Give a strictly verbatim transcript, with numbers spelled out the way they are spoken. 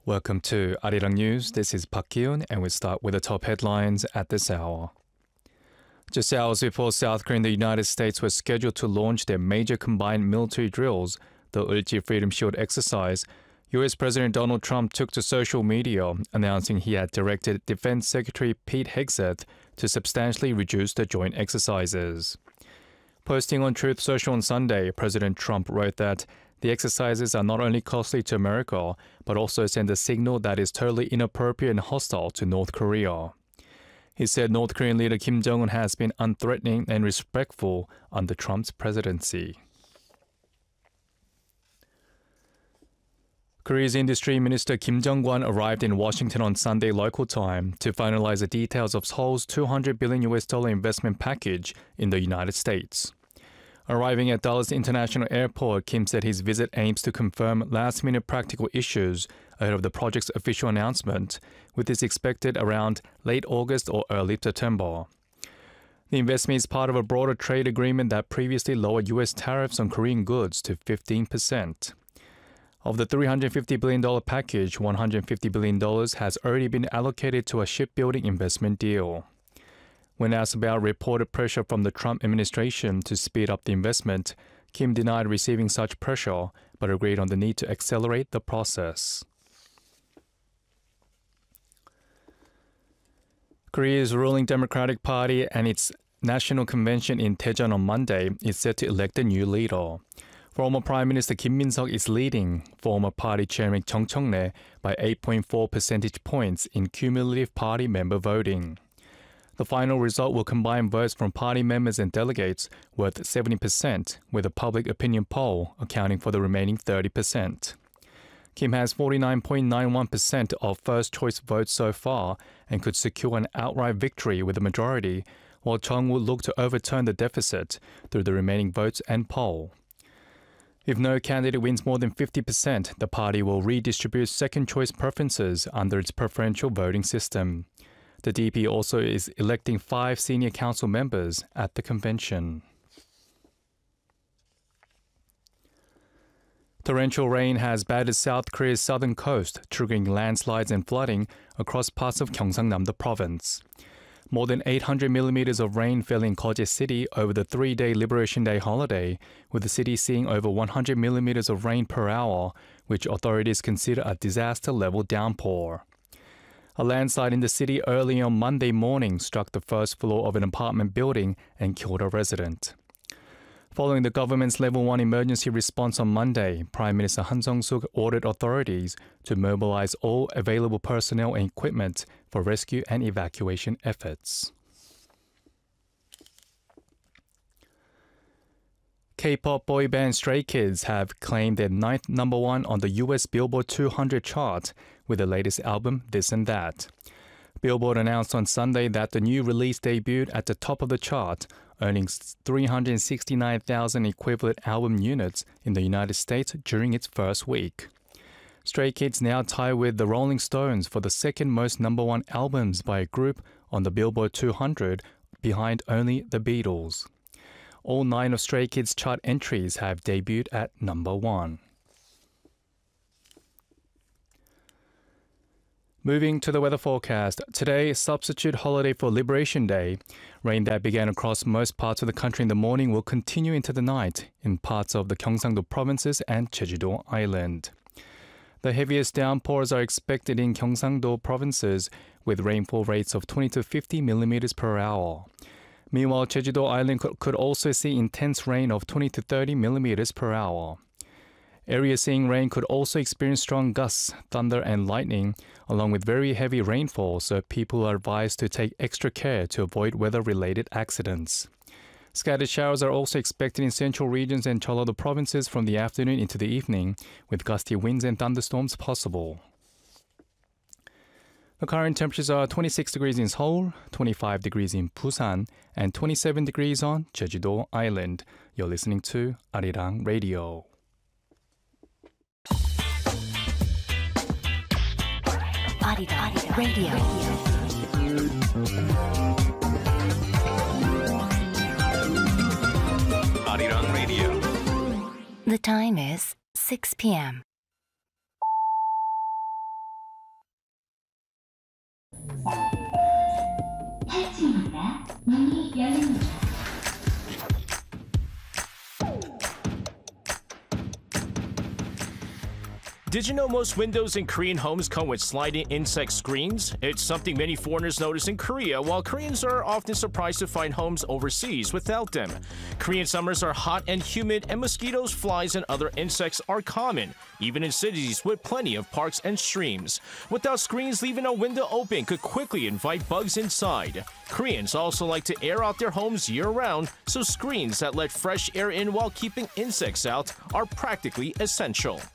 Welcome to Arirang News. This is Park Ki-eun, and we start with the top headlines at this hour. Just hours before South Korea and the United States were scheduled to launch their major combined military drills, the Ulchi Freedom Shield exercise, U S President Donald Trump took to social media, announcing he had directed Defense Secretary Pete Hegseth to substantially reduce the joint exercises. Posting on Truth Social on Sunday, President Trump wrote that the exercises are not only costly to America, but also send a signal that is totally inappropriate and hostile to North Korea. He said North Korean leader Kim Jong-un has been unthreatening and respectful under Trump's presidency. Korea's Industry Minister Kim Jong-kwon arrived in Washington on Sunday local time to finalize the details of Seoul's two hundred billion U S dollar investment package in the United States. Arriving at Dallas International Airport, Kim said his visit aims to confirm last-minute practical issues ahead of the project's official announcement, with this expected around late August or early September. The investment is part of a broader trade agreement that previously lowered U S tariffs on Korean goods to fifteen percent. Of the three hundred fifty billion dollars package, one hundred fifty billion dollars has already been allocated to a shipbuilding investment deal. When asked about reported pressure from the Trump administration to speed up the investment, Kim denied receiving such pressure, but agreed on the need to accelerate the process. Korea's ruling Democratic Party and its national convention in Daejeon on Monday is set to elect a new leader. Former Prime Minister Kim Min-seok is leading former party chairman Chung Cheong-rae by eight point four percentage points in cumulative party member voting. The final result will combine votes from party members and delegates worth seventy percent, with a public opinion poll accounting for the remaining thirty percent. Kim has forty-nine point nine one percent of first-choice votes so far and could secure an outright victory with a majority, while Chung will look to overturn the deficit through the remaining votes and poll. If no candidate wins more than fifty percent, the party will redistribute second-choice preferences under its preferential voting system. The D P also is electing five senior council members at the convention. Torrential rain has battered South Korea's southern coast, triggering landslides and flooding across parts of Gyeongsangnam-do province. More than eight hundred millimeters of rain fell in Koje City over the three-day Liberation Day holiday, with the city seeing over one hundred millimeters of rain per hour, which authorities consider a disaster-level downpour. A landslide in the city early on Monday morning struck the first floor of an apartment building and killed a resident. Following the government's Level one emergency response on Monday, Prime Minister Han Sung-suk ordered authorities to mobilize all available personnel and equipment for rescue and evacuation efforts. K-pop boy band Stray Kids have claimed their ninth number one on the U S Billboard two hundred chart with the latest album, This and That. Billboard announced on Sunday that the new release debuted at the top of the chart, earning three hundred sixty-nine thousand equivalent album units in the United States during its first week. Stray Kids now tie with the Rolling Stones for the second most number one albums by a group on the Billboard two hundred, behind only the Beatles. All nine of Stray Kids' chart entries have debuted at number one. Moving to the weather forecast. Today, substitute holiday for Liberation Day. Rain that began across most parts of the country in the morning will continue into the night in parts of the Gyeongsang-do provinces and Jeju-do Island. The heaviest downpours are expected in Gyeongsang-do provinces, with rainfall rates of twenty to fifty millimeters per hour. Meanwhile, Jeju-do Island could also see intense rain of twenty to thirty millimeters per hour. Areas seeing rain could also experience strong gusts, thunder, and lightning, along with very heavy rainfall, so people are advised to take extra care to avoid weather-related accidents. Scattered showers are also expected in central regions and Jeollado provinces from the afternoon into the evening, with gusty winds and thunderstorms possible. The current temperatures are twenty-six degrees in Seoul, twenty-five degrees in Busan, and twenty-seven degrees on Jeju-do Island. You're listening to Arirang Radio. Arirang Radio. Arirang Radio. The time is six p.m. 문이 열립니다. Did you know most windows in Korean homes come with sliding insect screens? It's something many foreigners notice in Korea, while Koreans are often surprised to find homes overseas without them. Korean summers are hot and humid, and mosquitoes, flies, and other insects are common, even in cities with plenty of parks and streams. Without screens, leaving a window open could quickly invite bugs inside. Koreans also like to air out their homes year-round, so screens that let fresh air in while keeping insects out are practically essential.